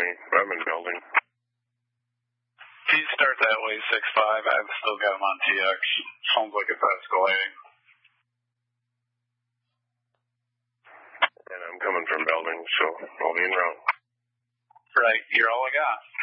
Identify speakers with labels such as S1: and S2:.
S1: me. I'm in building.
S2: He starts that way, 6'5". I've still got him on TX. Sounds like it's escalating.
S1: And I'm coming from building, so I'll be in route.
S2: Right, you're all I got.